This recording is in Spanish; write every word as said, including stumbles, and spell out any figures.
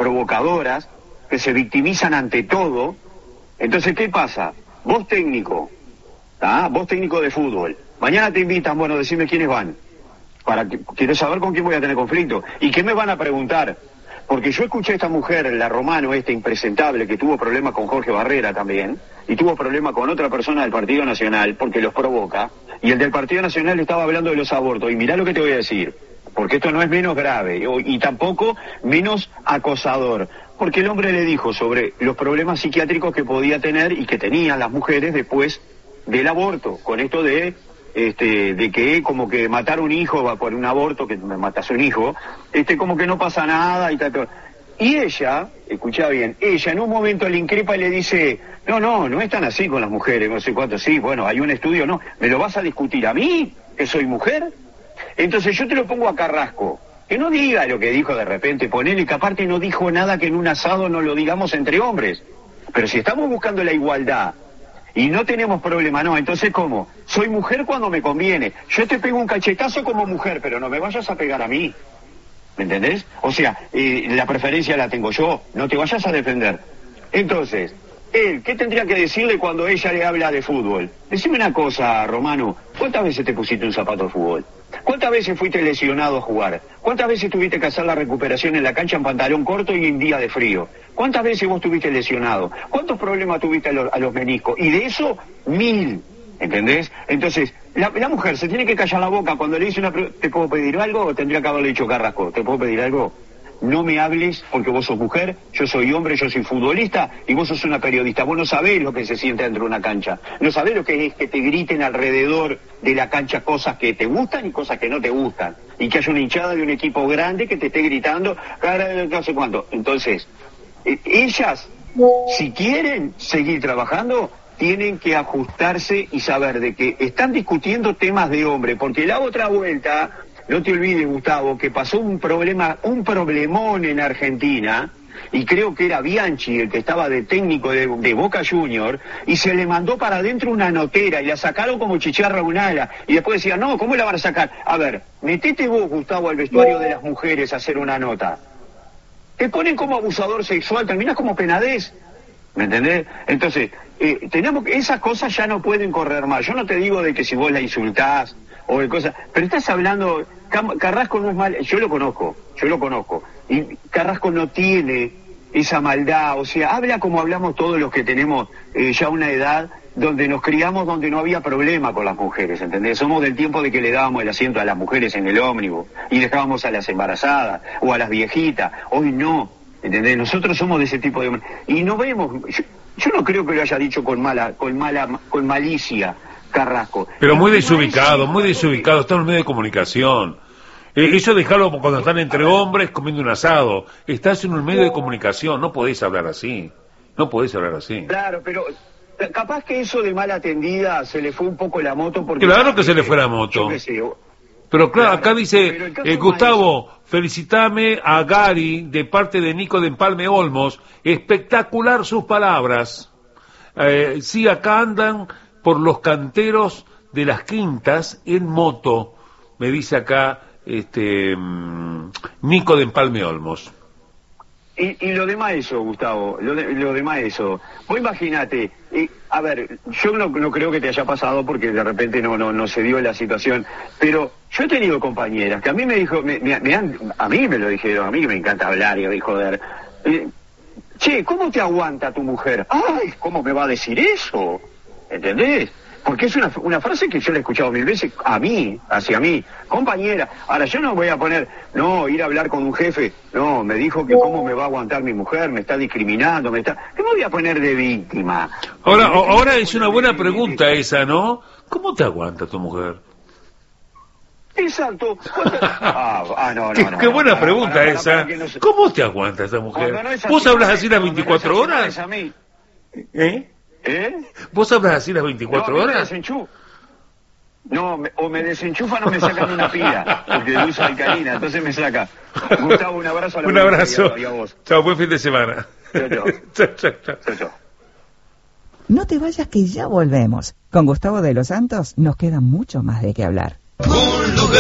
provocadoras, que se victimizan ante todo. Entonces, ¿qué pasa? Vos técnico, ¿tá? Vos técnico de fútbol, mañana te invitan, bueno, decime quiénes van, para que, quiero saber con quién voy a tener conflicto, y qué me van a preguntar, porque yo escuché a esta mujer, la Romano, esta impresentable, que tuvo problemas con Jorge Barrera también, y tuvo problemas con otra persona del Partido Nacional, porque los provoca, y el del Partido Nacional estaba hablando de los abortos, y mirá lo que te voy a decir, porque esto no es menos grave, y tampoco menos acosador, porque el hombre le dijo sobre los problemas psiquiátricos que podía tener y que tenían las mujeres después del aborto, con esto de este de que como que matar un hijo va por un aborto, que matas un hijo, este como que no pasa nada y tal. Y ella, escuchá bien, ella en un momento le increpa y le dice, no, no, no es tan así con las mujeres, no sé cuánto, sí, bueno, hay un estudio, no, ¿me lo vas a discutir a mí, que soy mujer? Entonces yo te lo pongo a Carrasco, que no diga lo que dijo de repente, ponele que aparte no dijo nada que en un asado no lo digamos entre hombres. Pero si estamos buscando la igualdad y no tenemos problema, no, entonces ¿cómo? Soy mujer cuando me conviene. Yo te pego un cachetazo como mujer, pero no me vayas a pegar a mí. ¿Me entendés? O sea, eh, la preferencia la tengo yo, no te vayas a defender. Entonces, él, ¿qué tendría que decirle cuando ella le habla de fútbol? Decime una cosa, Romano, ¿cuántas veces te pusiste un zapato de fútbol? ¿Cuántas veces fuiste lesionado a jugar? ¿Cuántas veces tuviste que hacer la recuperación en la cancha en pantalón corto y en día de frío? ¿Cuántas veces vos tuviste lesionado? ¿Cuántos problemas tuviste a los, a los meniscos? Y de eso, mil, ¿entendés? Entonces, la, la mujer se tiene que callar la boca cuando le dice una... ¿Te puedo pedir algo? O tendría que haberle dicho Carrasco, ¿te puedo pedir algo? No me hables porque vos sos mujer, yo soy hombre, yo soy futbolista y vos sos una periodista. Vos no sabés lo que se siente dentro de una cancha. No sabés lo que es que te griten alrededor de la cancha cosas que te gustan y cosas que no te gustan. Y que haya una hinchada de un equipo grande que te esté gritando, no sé cuánto. Entonces, eh, ellas, si quieren seguir trabajando, tienen que ajustarse y saber de que están discutiendo temas de hombre, porque la otra vuelta... No te olvides, Gustavo, que pasó un problema, un problemón en Argentina, y creo que era Bianchi el que estaba de técnico de, de Boca Junior, y se le mandó para adentro una notera, y la sacaron como chicharra un ala, y después decían, no, ¿cómo la van a sacar? A ver, metete vos, Gustavo, al vestuario de las mujeres a hacer una nota. Te ponen como abusador sexual, terminás como Penadez. ¿Me entendés? Entonces, eh, tenemos que, esas cosas ya no pueden correr más. Yo no te digo de que si vos la insultás, o de cosas, pero estás hablando, Carrasco no es mal, yo lo conozco, yo lo conozco, y Carrasco no tiene esa maldad, o sea, habla como hablamos todos los que tenemos eh, ya una edad donde nos criamos, donde no había problema con las mujeres, ¿entendés? Somos del tiempo de que le dábamos el asiento a las mujeres en el ómnibus, y dejábamos a las embarazadas, o a las viejitas, hoy no, ¿entendés? Nosotros somos de ese tipo de... y no vemos, yo, yo no creo que lo haya dicho con mala, con mala, con malicia, Carrasco. Pero muy desubicado, muy desubicado, está en un medio de comunicación. Eh, eso dejarlo cuando están entre hombres comiendo un asado. Estás en un medio de comunicación, no podés hablar así. No podés hablar así. Claro, pero capaz que eso de mala atendida se le fue un poco la moto porque... Claro que se le fue la moto. Pero claro, acá dice, eh, Gustavo, felicitame a Gary de parte de Nico de Empalme Olmos. Espectacular sus palabras. Eh, sí, acá andan por los canteros de las quintas en moto, me dice acá este um, Nico de Empalme Olmos. Y, y lo demás eso, Gustavo, lo, de, lo demás eso. Vos imaginate, eh, a ver, yo no, no creo que te haya pasado porque de repente no no no se dio la situación, pero yo he tenido compañeras que a mí me dijo, me, me, me han, a mí me lo dijeron, a mí me encanta hablar y joder, eh, che, ¿cómo te aguanta tu mujer? Ay, ¿cómo me va a decir eso? ¿Entendés? Porque es una, una frase que yo la he escuchado mil veces a mí, hacia mí, compañera. Ahora, yo no voy a poner, no, ir a hablar con un jefe, no, me dijo que cómo me va a aguantar mi mujer, me está discriminando, me está... ¿Qué me voy a poner de víctima? Ahora, ahora es una buena pregunta esa, ¿no? ¿Cómo te aguanta tu mujer? Exacto. Ah, ah, no, no, qué, no, qué buena no, pregunta para, para, esa. para, para no se... ¿Cómo te aguanta esa mujer? No, no así, ¿Vos hablas así las veinticuatro no horas? A mí. ¿Eh? ¿Eh? ¿Vos hablas así las veinticuatro no, horas? No, me, o me desenchufan o me sacan una pila, porque de luz alcalina, entonces me saca. Gustavo, un abrazo a la Un abrazo. Y a vos. Chao, buen fin de semana. Chao, chao. chao, chao, chao. Chao, chao. No te vayas que ya volvemos. Con Gustavo de los Santos nos queda mucho más de qué hablar.